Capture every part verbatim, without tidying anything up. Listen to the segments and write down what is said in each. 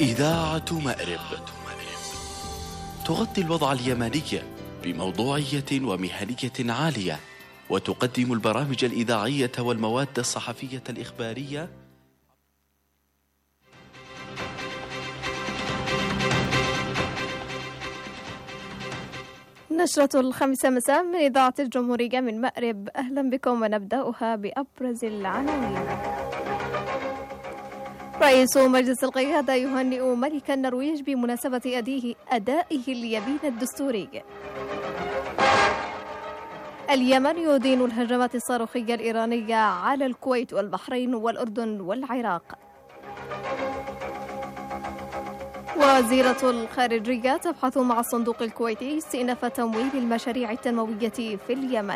إذاعة مأرب تغطي الوضع اليمني بموضوعية ومهنية عالية، وتقدم البرامج الإذاعية والمواد الصحفية الإخبارية. نشرة الخامسة مساء من إذاعة الجمهورية من مأرب، أهلا بكم ونبدأها بأبرز العناوين. رئيس مجلس القيادة يهنئ ملك النرويج بمناسبة أديه أدائه اليمين الدستوري. اليمن يدين الهجمات الصاروخية الإيرانية على الكويت والبحرين والأردن والعراق. وزيرة الخارجية تبحث مع الصندوق الكويتي استئناف تمويل المشاريع التنموية في اليمن.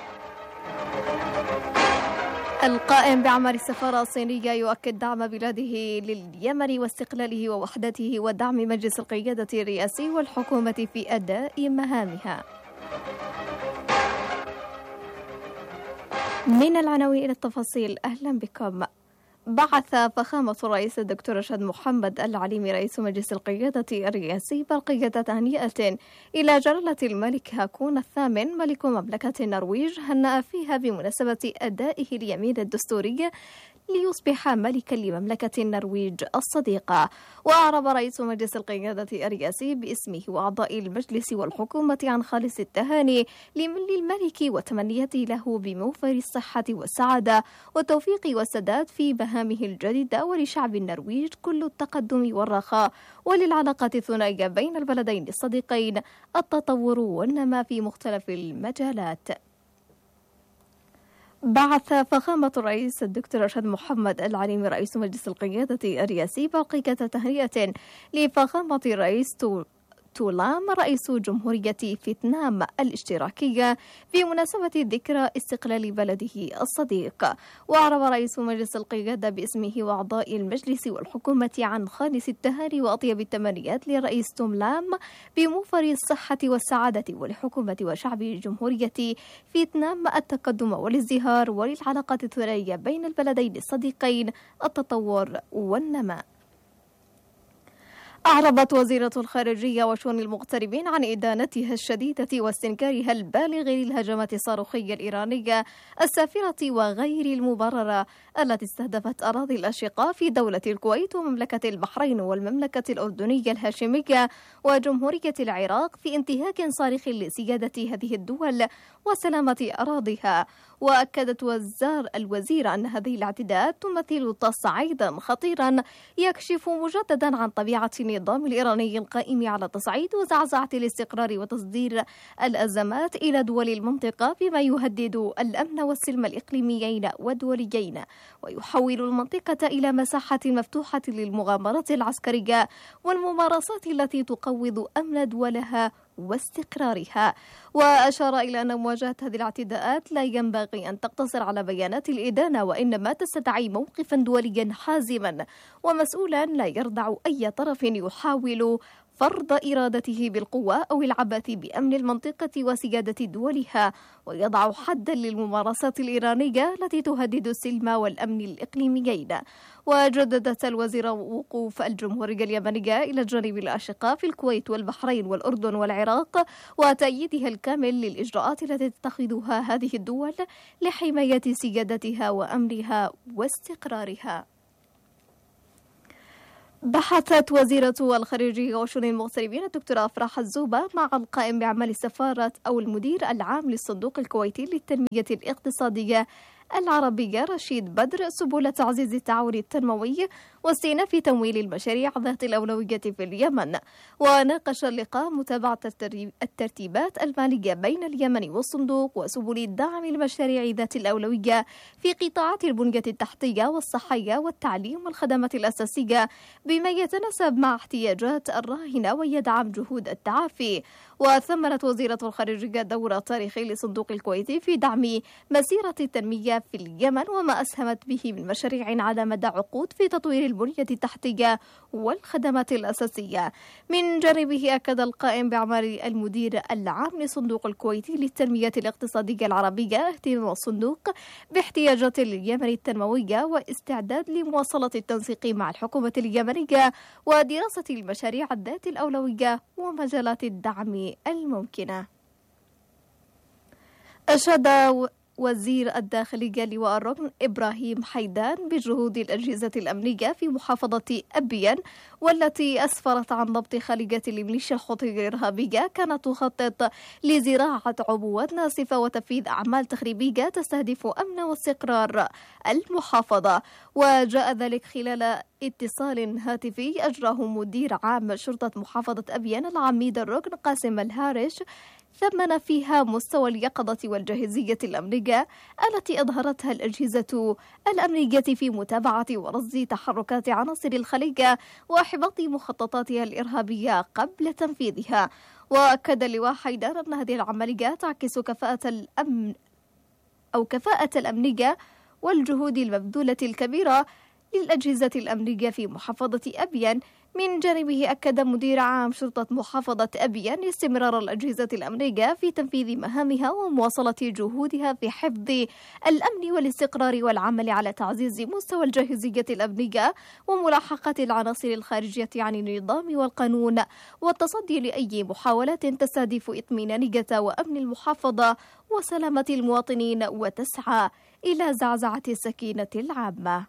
القائم بأعمال السفارة الصينية يؤكد دعم بلاده لليمن واستقلاله ووحدته ودعم مجلس القيادة الرئاسي والحكومة في أداء مهامها. من العناوين إلى التفاصيل، أهلا بكم. بعث فخامة الرئيس الدكتور رشاد محمد العليمي رئيس مجلس القيادة الرئاسي برقية تهنئة إلى جلالة الملك هاكون الثامن ملك مملكة النرويج، هنأ فيها بمناسبة أدائه اليمين الدستوري ليصبح ملكا لمملكة النرويج الصديقة. وأعرب رئيس مجلس القيادة الرئاسي باسمه وأعضاء المجلس والحكومة عن خالص التهاني للملك وتمنيته له بموفر الصحة والسعادة والتوفيق والسداد في مهامه الجديدة، ولشعب النرويج كل التقدم والرخاء، وللعلاقات الثنائية بين البلدين الصديقين التطور والنماء في مختلف المجالات. بعث فخامة الرئيس الدكتور رشاد محمد العليمي رئيس مجلس القيادة الرئاسي برقية تهنئة لفخامة الرئيس تولام رئيس جمهورية فيتنام الاشتراكية بمناسبة ذكرى استقلال بلده الصديق. وأعرب رئيس مجلس القيادة باسمه وأعضاء المجلس والحكومة عن خالص التهاني وأطيب التمنيات للرئيس تولام بموفر الصحة والسعادة، ولحكومة وشعب جمهورية فيتنام التقدم والازدهار، وللعلاقات الثنائية بين البلدين الصديقين التطور والنماء. أعربت وزيرة الخارجية وشؤون المغتربين عن إدانتها الشديدة واستنكارها البالغ للهجمات الصاروخية الإيرانية السافرة وغير المبررة التي استهدفت أراضي الأشقاء في دولة الكويت ومملكة البحرين والمملكة الأردنية الهاشمية وجمهورية العراق في انتهاك صارخ لسيادة هذه الدول وسلامة أراضيها. وأكدت وزار الوزير أن هذه الاعتداءات تمثل تصعيدا خطيرا يكشف مجددا عن طبيعة النظام الإيراني القائم على تصعيد وزعزعة الاستقرار وتصدير الأزمات إلى دول المنطقة، بما يهدد الأمن والسلم الإقليميين والدوليين، ويحول المنطقة إلى مساحة مفتوحة للمغامرات العسكرية والممارسات التي تقوض أمن دولها واستقرارها. وأشار إلى أن مواجهة هذه الاعتداءات لا ينبغي أن تقتصر على بيانات الإدانة، وإنما تستدعي موقفا دوليا حازما ومسؤولا لا يردع أي طرف يحاول فرض إرادته بالقوة أو العبث بأمن المنطقة وسيادة دولها، ويضع حدا للممارسات الإيرانية التي تهدد السلم والأمن الإقليميين. وجددت الوزيرة وقوف الجمهورية اليمنية إلى جانب الأشقاء في الكويت والبحرين والأردن والعراق، وتأييدها الكامل للإجراءات التي تتخذها هذه الدول لحماية سيادتها وأمنها واستقرارها. بحثت وزيرة الخارجية وشؤون المغتربين الدكتورة أفراح الزوبة مع القائم بأعمال السفارة أو المدير العام للصندوق الكويتي للتنمية الاقتصادية العربية رشيد بدر سبل تعزيز التعاون التنموي واستئناف تمويل المشاريع ذات الأولوية في اليمن. وناقش اللقاء متابعة الترتيبات المالية بين اليمن والصندوق وسبل الدعم المشاريع ذات الأولوية في قطاعات البنية التحتية والصحية والتعليم والخدمات الأساسية بما يتناسب مع احتياجات الراهنة ويدعم جهود التعافي. وثمنت وزيرة الخارجية دور تاريخي لصندوق الكويت في دعم مسيرة التنمية في اليمن وما أسهمت به من مشاريع على مدى عقود في تطوير البنية التحتية والخدمات الأساسية. من جانبه أكد القائم بأعمال المدير العام لصندوق الكويت للتنمية الاقتصادية العربية اهتمام الصندوق باحتياجات اليمن التنموية واستعداد لمواصلة التنسيق مع الحكومة اليمنية ودراسة المشاريع ذات الأولوية ومجالات الدعم الممكنة. أشاد وزير الداخلية لواء الركن إبراهيم حيدان بجهود الأجهزة الأمنية في محافظة أبين والتي أسفرت عن ضبط خلية الميليشيا الحوثية الإرهابية كانت تخطط لزراعة عبوات ناسفة وتنفيذ أعمال تخريبية تستهدف أمن واستقرار المحافظة. وجاء ذلك خلال اتصال هاتفي أجراه مدير عام شرطة محافظة أبين العميد الركن قاسم الهارش ثمن فيها مستوى اليقظة والجاهزية الأمنية التي أظهرتها الأجهزة الأمنية في متابعة ورصد تحركات عناصر الخلية وإحباط مخططاتها الإرهابية قبل تنفيذها. وأكد اللواء حيدان أن هذه العملية تعكس كفاءة الأمن أو كفاءة الأمنية والجهود المبذولة الكبيرة للأجهزة الأمنية في محافظة أبين. من جانبه أكد مدير عام شرطة محافظة أبين استمرار الأجهزة الأمنية في تنفيذ مهامها ومواصلة جهودها في حفظ الأمن والاستقرار والعمل على تعزيز مستوى الجاهزية الأمنية وملاحقة العناصر الخارجية عن النظام والقانون والتصدي لأي محاولات تستهدف إطمئنانية وأمن المحافظة وسلامة المواطنين وتسعى إلى زعزعة السكينة العامة.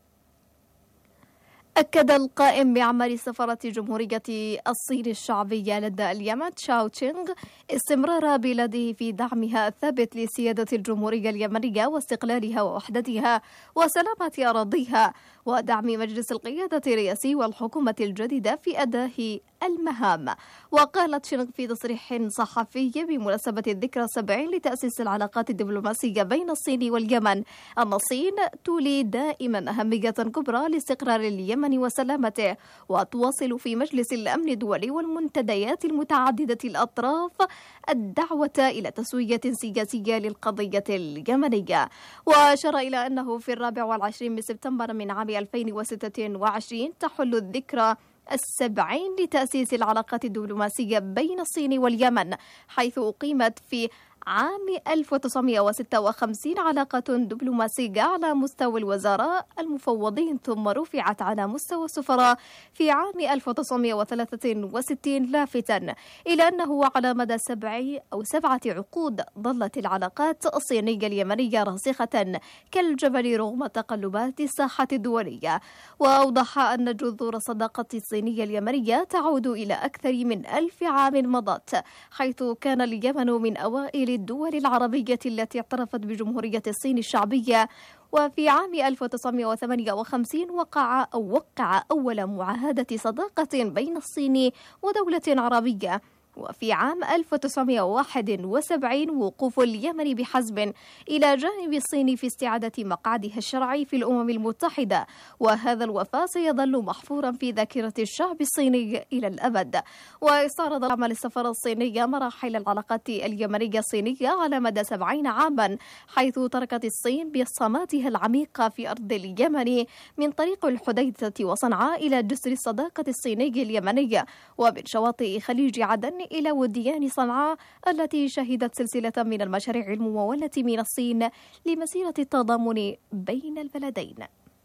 أكد القائم بأعمال سفارة جمهورية الصين الشعبية لدى اليمن تشاو تشينغ استمرار بلاده في دعمها الثابت لسيادة الجمهورية اليمنية واستقلالها ووحدتها وسلامة أراضيها ودعم مجلس القيادة الرئاسي والحكومة الجديدة في أداء المهام. وقالت تشينغ في تصريح صحفي بمناسبة الذكرى السبعين لتأسيس العلاقات الدبلوماسية بين الصين واليمن أن الصين تولي دائما أهمية كبرى لاستقرار اليمن وسلامته وتواصل في مجلس الأمن الدولي والمنتديات المتعددة الأطراف الدعوة إلى تسوية سياسية للقضية اليمنية. وأشار إلى أنه في الرابع والعشرين من سبتمبر من عام ألفين وستة وعشرين تحل الذكرى السبعين لتأسيس العلاقات الدبلوماسية بين الصين واليمن، حيث أقيمت في عام ألف وتسعمائة وستة وخمسين علاقات دبلوماسية على مستوى الوزراء المفوضين ثم رفعت على مستوى السفراء في عام ألف وتسعمائة وثلاثة وستين، لافتا إلى أنه على مدى سبع أو سبعة عقود ظلت العلاقات الصينية اليمنية راسخة كالجبل رغم تقلبات الساحة الدولية. وأوضح أن جذور الصداقة الصينية اليمنية تعود إلى أكثر من ألف عام مضت، حيث كان اليمن من أوائل الدول العربية التي اعترفت بجمهورية الصين الشعبية. وفي عام ألف وتسعمائة وثمانية وخمسين وقع أو وقع أول معاهدة صداقة بين الصين ودولة عربية. وفي عام ألف وتسعمائة وواحد وسبعين وقوف اليمن بحزم إلى جانب الصين في استعادة مقعدها الشرعي في الأمم المتحدة، وهذا الوفاء سيظل محفورا في ذاكرة الشعب الصيني إلى الأبد. واستعرض عمل السفارة الصينية مراحل العلاقات اليمنية الصينية على مدى سبعين عاما، حيث تركت الصين بصماتها العميقة في أرض اليمن من طريق الحديدة وصنعاء إلى جسر الصداقة الصينية اليمنية، ومن شواطئ خليج عدن إلى وديان صنعاء التي شهدت سلسلة من المشاريع الممولة من الصين لمسيرة التضامن بين البلدين.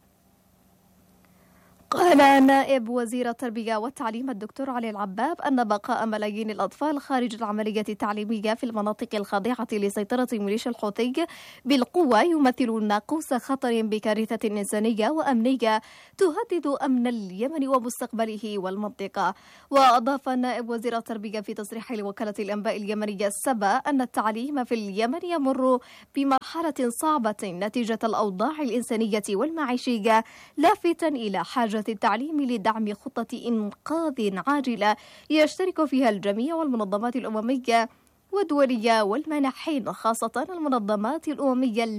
قال نائب وزير التربية والتعليم الدكتور علي العباب أن بقاء ملايين الأطفال خارج العملية التعليمية في المناطق الخاضعة لسيطرة ميليشيا الحوثي بالقوة يمثل ناقوس خطر بكارثة إنسانية وأمنية تهدد أمن اليمن ومستقبله والمنطقة. وأضاف نائب وزير التربية في تصريح لوكالة الأنباء اليمنية السبا أن التعليم في اليمن يمر بمرحلة صعبة نتيجة الأوضاع الإنسانية والمعيشية، لافتا إلى حاجة التعليم لدعم خطة إنقاذ عاجلة يشترك فيها الجميع والمنظمات الأممية والدولية والمانحين، خاصة المنظمات الأممية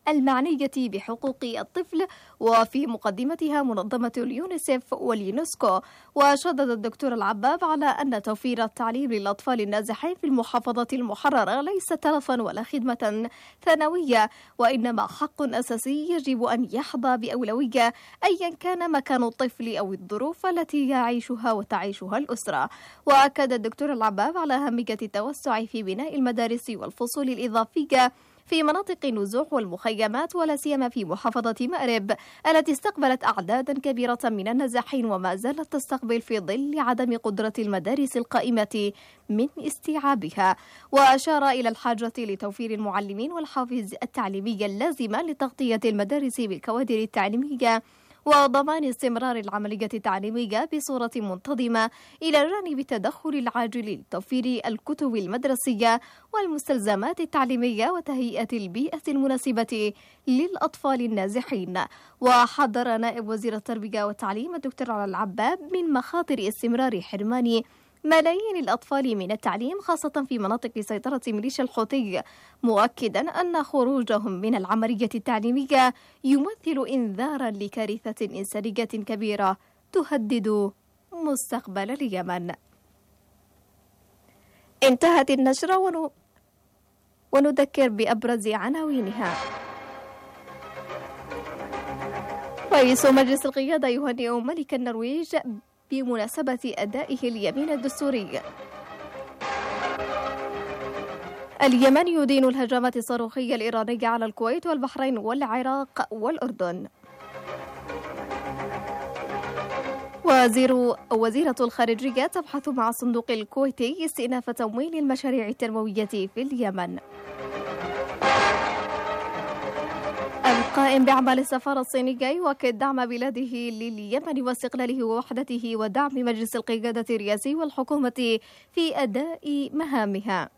المعنية بحقوق الطفل، وفي مقدمتها منظمة اليونيسف واليونسكو. وشدد الدكتور العباب على أن توفير التعليم للأطفال النازحين في المحافظة المحررة ليس تلفا ولا خدمة ثانوية، وإنما حق أساسي يجب أن يحظى بأولوية أيا كان مكان الطفل أو الظروف التي يعيشها وتعيشها الأسرة. وأكد الدكتور العباب على أهمية التوسع في بناء المدارس والفصول الإضافية في مناطق النزوح والمخيمات، ولا سيما في محافظة مأرب التي استقبلت أعدادا كبيرة من النازحين وما زالت تستقبل في ظل عدم قدرة المدارس القائمة من استيعابها. وأشار إلى الحاجة لتوفير المعلمين والحافز التعليمي اللازمة لتغطية المدارس بالكوادر التعليمية وضمان استمرار العملية التعليمية بصورة منتظمة، إلى جانب التدخل العاجل لتوفير الكتب المدرسية والمستلزمات التعليمية وتهيئة البيئة المناسبة للأطفال النازحين. وحذر نائب وزير التربية والتعليم الدكتور العباب من مخاطر استمرار حرمان ملايين الأطفال من التعليم، خاصة في مناطق سيطرة ميليشيا الحوثي، مؤكدا أن خروجهم من العملية التعليمية يمثل إنذارا لكارثة إنسانية كبيرة تهدد مستقبل اليمن. انتهت النشرة ون... ونذكر بأبرز عناوينها. رئيس مجلس القيادة يهنئ ملك النرويج بمناسبة أدائه اليمين الدستوري. اليمن يدين الهجمات الصاروخية الإيرانية على الكويت والبحرين والعراق والأردن. وزير وزيرة الخارجية تبحث مع الصندوق الكويتي استئناف تمويل المشاريع التنموية في اليمن. القائم بأعمال السفارة الصينية يؤكد دعم بلاده لليمن واستقلاله ووحدته ودعم مجلس القيادة الرئاسي والحكومة في أداء مهامها.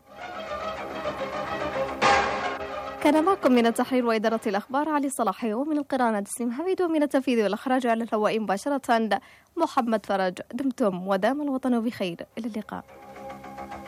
كان معكم من التحرير وإدارة الأخبار علي صلاحي، ومن القراءة تسليم حميد، ومن التنفيذ والإخراج على الهواء مباشرة محمد فرج. دمتم ودام الوطن بخير، إلى اللقاء.